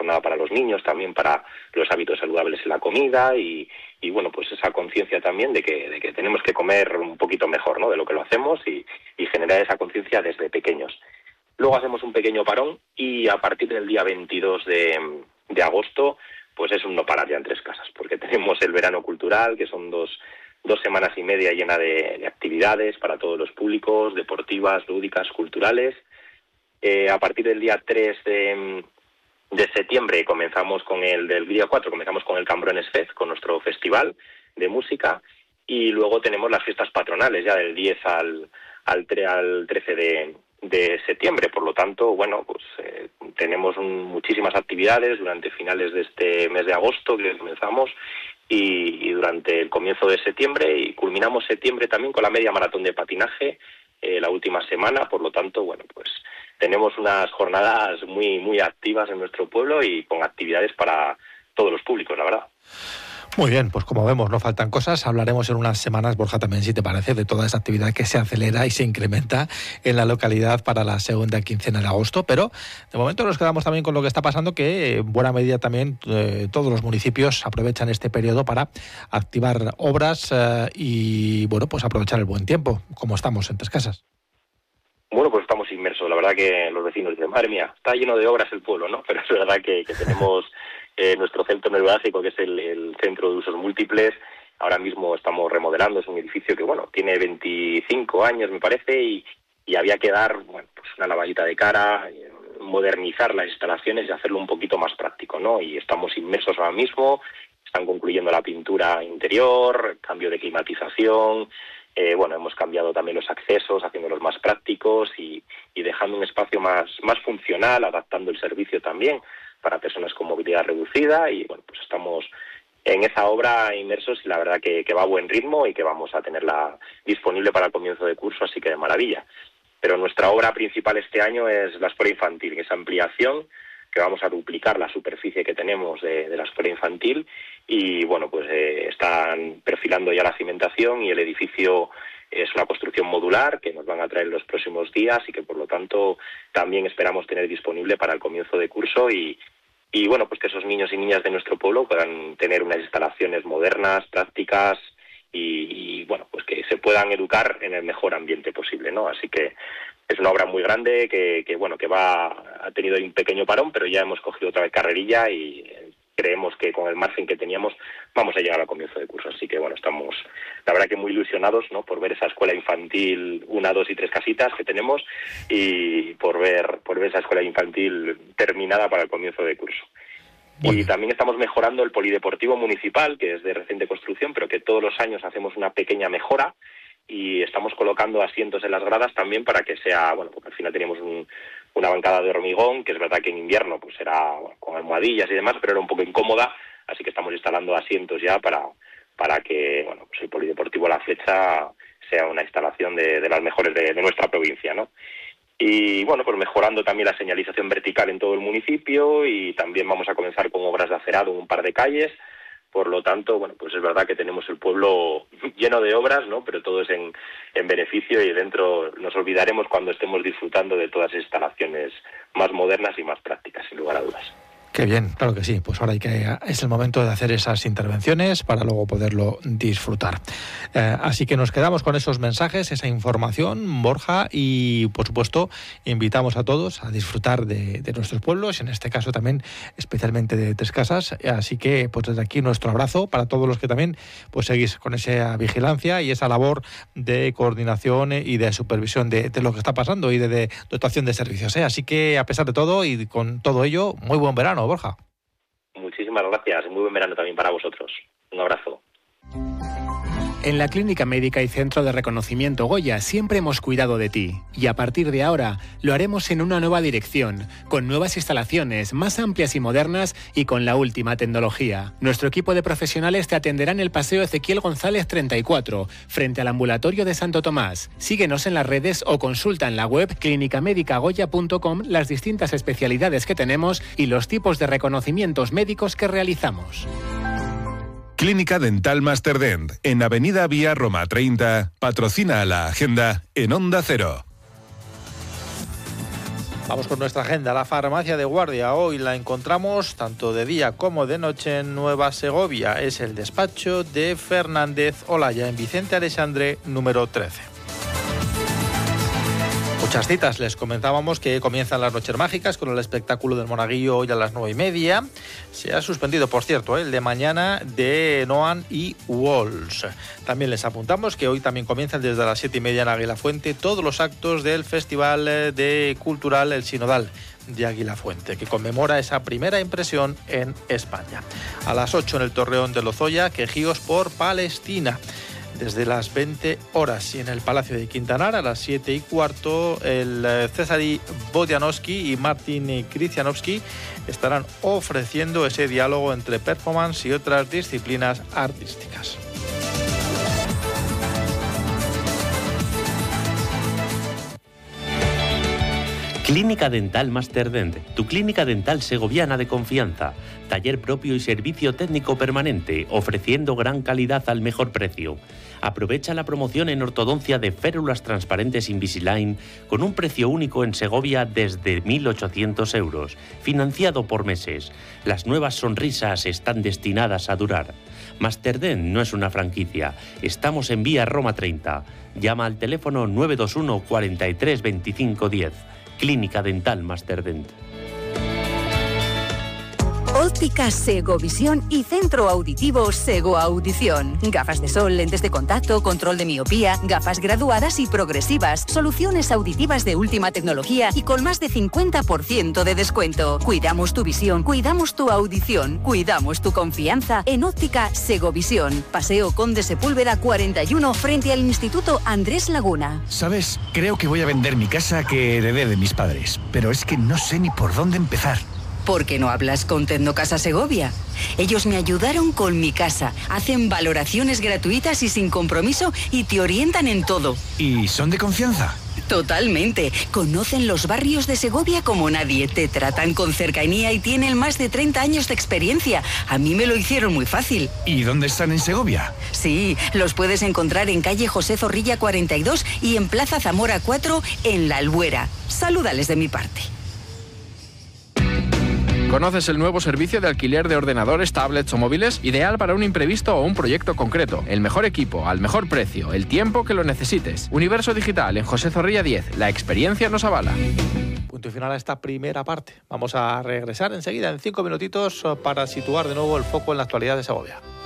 jornada para los niños, también para los hábitos saludables en la comida y bueno, pues esa conciencia también de que tenemos que comer un poquito mejor, ¿no?, de lo que lo hacemos y generar esa conciencia desde pequeños. Luego hacemos un pequeño parón y a partir del día 22 de agosto, pues es un no parar ya en Tres Casas, porque tenemos el verano cultural, que son dos semanas y media llena de actividades para todos los públicos, deportivas, lúdicas, culturales. A partir del día 3 de septiembre comenzamos con del día 4 comenzamos con el Cambrones Fest, con nuestro festival de música, y luego tenemos las fiestas patronales ya del 10 al 13 de septiembre. Por lo tanto, bueno, pues tenemos muchísimas actividades durante finales de este mes de agosto que comenzamos y durante el comienzo de septiembre, y culminamos septiembre también con la media maratón de patinaje la última semana. Por lo tanto, bueno, pues tenemos unas jornadas muy, muy activas en nuestro pueblo y con actividades para todos los públicos, la verdad. Muy bien, pues como vemos, no faltan cosas. Hablaremos en unas semanas, Borja, también, si te parece, de toda esa actividad que se acelera y se incrementa en la localidad para la segunda quincena de agosto. Pero de momento nos quedamos también con lo que está pasando, que en buena medida también todos los municipios aprovechan este periodo para activar obras y, bueno, pues aprovechar el buen tiempo, como estamos en Tres Casas. Bueno, pues estamos inmersos. La verdad que los vecinos dicen, madre mía, está lleno de obras el pueblo, ¿no? Pero es verdad que tenemos nuestro centro neurálgico, que es el centro de usos múltiples. Ahora mismo estamos remodelando, es un edificio que, bueno, tiene 25 años, me parece, y había que dar, bueno, pues una lavadita de cara, modernizar las instalaciones y hacerlo un poquito más práctico, ¿no? Y estamos inmersos ahora mismo, están concluyendo la pintura interior, cambio de climatización. Bueno, hemos cambiado también los accesos, haciéndolos más prácticos y dejando un espacio más funcional, adaptando el servicio también para personas con movilidad reducida. Y bueno, pues estamos en esa obra inmersos y la verdad que va a buen ritmo y que vamos a tenerla disponible para el comienzo de curso, así que de maravilla. Pero nuestra obra principal este año es la escuela infantil, que es ampliación, que vamos a duplicar la superficie que tenemos de la escuela infantil y bueno, pues están perfilando ya la cimentación y el edificio es una construcción modular que nos van a traer en los próximos días y que por lo tanto también esperamos tener disponible para el comienzo de curso y bueno, pues que esos niños y niñas de nuestro pueblo puedan tener unas instalaciones modernas, prácticas y bueno, pues que se puedan educar en el mejor ambiente posible, ¿no? Así que es una obra muy grande que bueno, que ha tenido un pequeño parón, pero ya hemos cogido otra vez carrerilla y creemos que con el margen que teníamos vamos a llegar al comienzo de curso. Así que bueno, estamos la verdad que muy ilusionados, ¿no?, por ver esa escuela infantil 1, 2 y 3 casitas que tenemos y por ver esa escuela infantil terminada para el comienzo de curso. Y también estamos mejorando el polideportivo municipal, que es de reciente construcción, pero que todos los años hacemos una pequeña mejora y estamos colocando asientos en las gradas también para que sea, bueno, porque al final teníamos una bancada de hormigón, que es verdad que en invierno pues era con almohadillas y demás, pero era un poco incómoda, así que estamos instalando asientos ya para que, bueno, pues el polideportivo La Flecha sea una instalación de las mejores de nuestra provincia, ¿no? Y bueno, pues mejorando también la señalización vertical en todo el municipio y también vamos a comenzar con obras de acerado en un par de calles. Por lo tanto, bueno, pues es verdad que tenemos el pueblo lleno de obras, ¿no?, pero todo es en beneficio y dentro nos olvidaremos cuando estemos disfrutando de todas las instalaciones más modernas y más prácticas, sin lugar a dudas. Qué bien, claro que sí. Pues ahora es el momento de hacer esas intervenciones para luego poderlo disfrutar. Así que nos quedamos con esos mensajes, esa información, Borja, y por supuesto invitamos a todos a disfrutar de nuestros pueblos, en este caso también especialmente de Tres Casas. Así que pues desde aquí nuestro abrazo para todos los que también pues seguís con esa vigilancia y esa labor de coordinación y de supervisión de lo que está pasando y de dotación de servicios. Así que a pesar de todo y con todo ello, muy buen verano, Borja. Muchísimas gracias, muy buen verano también para vosotros. Un abrazo. En la Clínica Médica y Centro de Reconocimiento Goya siempre hemos cuidado de ti y a partir de ahora lo haremos en una nueva dirección, con nuevas instalaciones más amplias y modernas y con la última tecnología. Nuestro equipo de profesionales te atenderá en el Paseo Ezequiel González 34, frente al Ambulatorio de Santo Tomás. Síguenos en las redes o consulta en la web clinicamedicagoya.com las distintas especialidades que tenemos y los tipos de reconocimientos médicos que realizamos. Clínica Dental Masterdent, en Avenida Vía Roma 30, patrocina la agenda en Onda Cero. Vamos con nuestra agenda. La farmacia de guardia hoy la encontramos tanto de día como de noche en Nueva Segovia. Es el despacho de Fernández Olaya en Vicente Aleixandre número 13. Muchas citas. Les comentábamos que comienzan las noches mágicas con el espectáculo del Monaguillo hoy a las 9:30. Se ha suspendido, por cierto, el de mañana de Noan y Walls. También les apuntamos que hoy también comienzan desde las 7:30 en Aguilafuente todos los actos del Festival Cultural El Sinodal de Aguilafuente, que conmemora esa primera impresión en España. A las 8 en el Torreón de Lozoya, quejíos por Palestina. Desde las 20 horas y en el Palacio de Quintanar a las 7:15 el Cezary Bodianowski y Martin Krycianowski estarán ofreciendo ese diálogo entre performance y otras disciplinas artísticas. Clínica Dental Masterdent, tu clínica dental segoviana de confianza. Taller propio y servicio técnico permanente, ofreciendo gran calidad al mejor precio. Aprovecha la promoción en ortodoncia de férulas transparentes Invisalign con un precio único en Segovia desde 1.800 euros, financiado por meses. Las nuevas sonrisas están destinadas a durar. Masterdent no es una franquicia. Estamos en Vía Roma 30. Llama al teléfono 921 43 25 10. Clínica Dental Masterdent. Óptica Segovisión y Centro Auditivo Sego Audición. Gafas de sol, lentes de contacto, control de miopía, gafas graduadas y progresivas, soluciones auditivas de última tecnología y con más de 50% de descuento. Cuidamos tu visión, cuidamos tu audición, cuidamos tu confianza en Óptica Segovisión. Paseo Conde Sepúlveda 41 frente al Instituto Andrés Laguna. ¿Sabes? Creo que voy a vender mi casa que heredé de mis padres, pero es que no sé ni por dónde empezar. ¿Por qué no hablas con Tecnocasa Segovia? Ellos me ayudaron con mi casa, hacen valoraciones gratuitas y sin compromiso y te orientan en todo. ¿Y son de confianza? Totalmente. Conocen los barrios de Segovia como nadie, te tratan con cercanía y tienen más de 30 años de experiencia. A mí me lo hicieron muy fácil. ¿Y dónde están en Segovia? Sí, los puedes encontrar en calle José Zorrilla 42 y en Plaza Zamora 4 en La Albuera. Salúdales de mi parte. ¿Conoces el nuevo servicio de alquiler de ordenadores, tablets o móviles? Ideal para un imprevisto o un proyecto concreto. El mejor equipo, al mejor precio, el tiempo que lo necesites. Universo Digital en José Zorrilla 10. La experiencia nos avala. Punto y final a esta primera parte. Vamos a regresar enseguida en 5 minutitos para situar de nuevo el foco en la actualidad de Segovia.